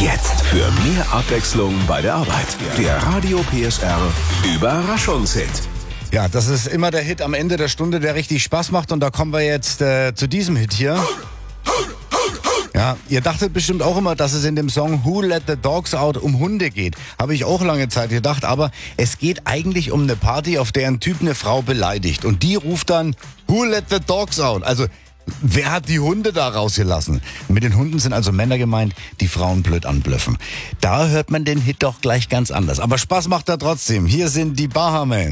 Jetzt für mehr Abwechslung bei der Arbeit. Der Radio PSR Überraschungshit. Ja, das ist immer der Hit am Ende der Stunde, der richtig Spaß macht. Und da kommen wir jetzt zu diesem Hit hier. Ja, ihr dachtet bestimmt auch immer, dass es in dem Song Who Let the Dogs Out um Hunde geht. Habe ich auch lange Zeit gedacht, aber es geht eigentlich um eine Party, auf der ein Typ eine Frau beleidigt. Und die ruft dann Who Let the Dogs Out? Also, wer hat die Hunde da rausgelassen? Mit den Hunden sind also Männer gemeint, die Frauen blöd anblöffen. Da hört man den Hit doch gleich ganz anders. Aber Spaß macht er trotzdem. Hier sind die Bahamen.